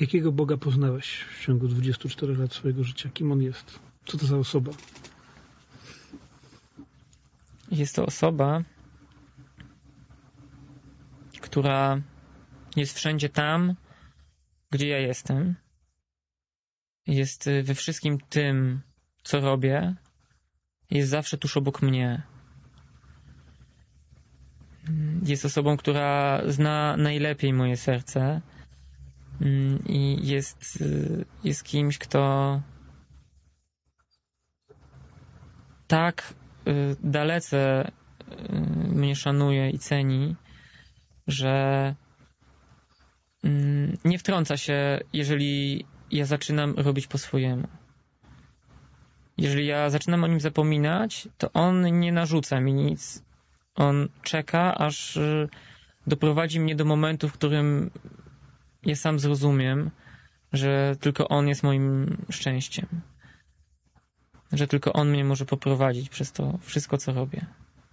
Jakiego Boga poznałeś w ciągu 24 lat swojego życia? Kim On jest? Co to za osoba? Jest to osoba, która jest wszędzie tam, gdzie ja jestem. Jest we wszystkim tym, co robię. Jest zawsze tuż obok mnie. Jest osobą, która zna najlepiej moje serce i jest kimś, kto tak dalece mnie szanuje i ceni, że nie wtrąca się, jeżeli ja zaczynam robić po swojemu. Jeżeli ja zaczynam o nim zapominać, to on nie narzuca mi nic. On czeka, aż doprowadzi mnie do momentu, w którym ja sam zrozumiem, że tylko on jest moim szczęściem. Że tylko on mnie może poprowadzić przez to wszystko, co robię.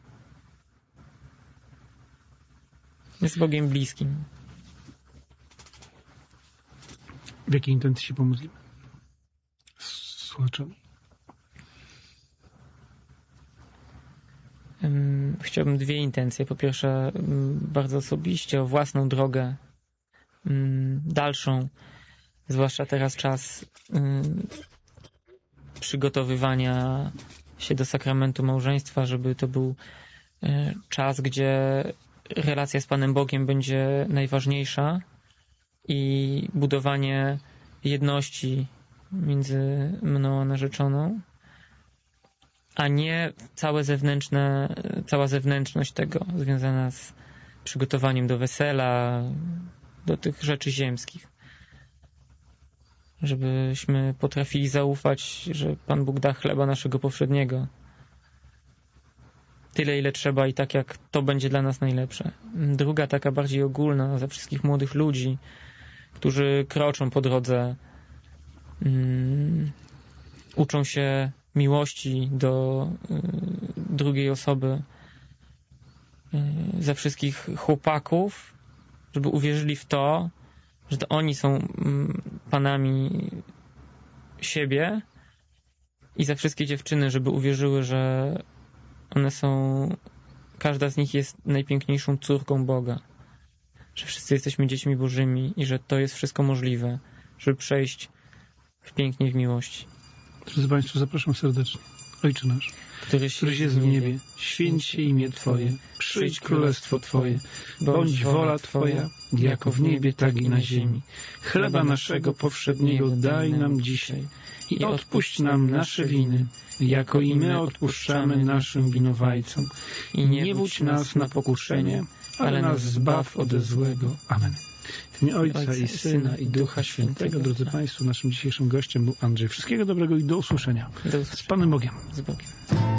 Jest Bogiem bliskim. W jakiej intencji się pomodlimy? Słuchaczom. Chciałbym dwie intencje. Po pierwsze, bardzo osobiście o własną drogę, dalszą, zwłaszcza teraz czas przygotowywania się do sakramentu małżeństwa, żeby to był czas, gdzie relacja z Panem Bogiem będzie najważniejsza i budowanie jedności między mną a narzeczoną, a nie cała zewnętrzność tego związana z przygotowaniem do wesela, do tych rzeczy ziemskich. Żebyśmy potrafili zaufać, że Pan Bóg da chleba naszego powszedniego. Tyle, ile trzeba i tak, jak to będzie dla nas najlepsze. Druga, taka bardziej ogólna, za wszystkich młodych ludzi, którzy kroczą po drodze, uczą się miłości do drugiej osoby, za wszystkich chłopaków, żeby uwierzyli w to, że to oni są panami siebie, i za wszystkie dziewczyny, żeby uwierzyły, że one są, każda z nich jest najpiękniejszą córką Boga, że wszyscy jesteśmy dziećmi Bożymi i że to jest wszystko możliwe, żeby przejść pięknie w miłości. Drodzy Państwo, zapraszam serdecznie. Ojcze nasz, któryś jest w niebie, święć się imię Twoje, przyjdź królestwo Twoje, bądź wola Twoja, jako w niebie, tak i na ziemi. Chleba naszego powszedniego daj nam dzisiaj i odpuść nam nasze winy, jako i my odpuszczamy naszym winowajcom. I nie wódź nas na pokuszenie, ale nas zbaw ode złego. Amen. W imię Ojca i Syna i Ducha Świętego. Drodzy Państwo, naszym dzisiejszym gościem był Andrzej. Wszystkiego dobrego i do usłyszenia. Z Panem Bogiem. Z Bogiem.